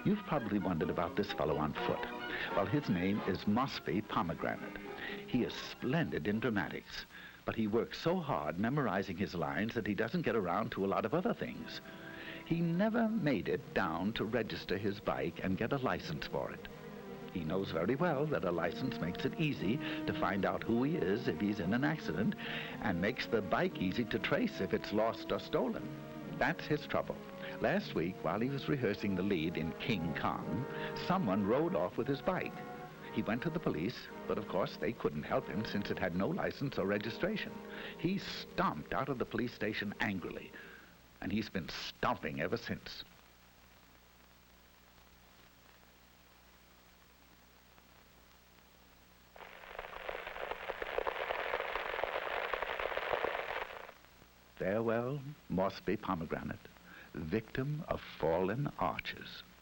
You've probably wondered about this fellow on foot. Well, his name is Mosby Pomegranate. He is splendid in dramatics, but he works so hard memorizing his lines that he doesn't get around to a lot of other things. He never made it down to register his bike and get a license for it. He knows very well that a license makes it easy to find out who he is if he's in an accident, and makes the bike easy to trace if it's lost or stolen. That's his trouble. Last week, while he was rehearsing the lead in King Kong, someone rode off with his bike. He went to the police, but of course they couldn't help him since it had no license or registration. He stomped out of the police station angrily, and he's been stomping ever since. Farewell, Mosby Pomegranate, victim of fallen arches.